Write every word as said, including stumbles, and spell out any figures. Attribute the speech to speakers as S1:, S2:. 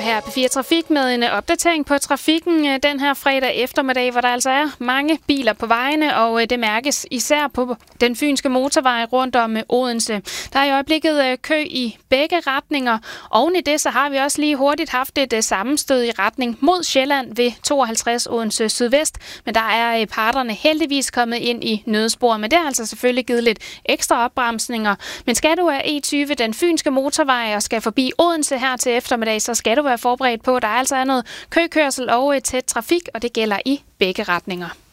S1: her P fire Trafik med en opdatering på trafikken den her fredag eftermiddag, hvor der altså er mange biler på vejene, og det mærkes især på den fynske motorvej rundt om Odense. Der er i øjeblikket kø i begge retninger. Oven i det så har vi også lige hurtigt haft et sammenstød i retning mod Sjælland ved tooghalvtreds Odense Sydvest, men der er parterne heldigvis kommet ind i nødspor, men det har altså selvfølgelig givet lidt ekstra opbremsninger. Men skal du af E tyve, den fynske motorvej, og skal forbi Odense her til eftermiddag, så skal du være forberedt på, at der altså er noget køkørsel og tæt trafik, og det gælder i begge retninger.